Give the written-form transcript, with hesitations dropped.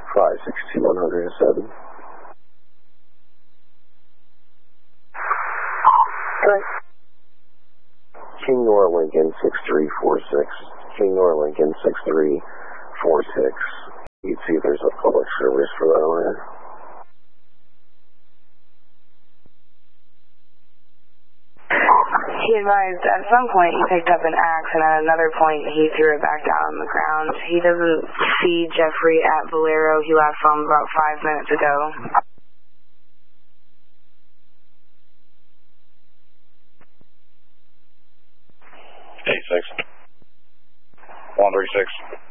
562-107. Right. King Nora Lincoln 6346. King Nora Lincoln 6346. You'd see if there's a public service for that line. He advised at some point he picked up an axe, and at another point he threw it back down on the ground. He doesn't see Jeffrey at Valero. He last saw him about 5 minutes ago. Hey, 6. 136.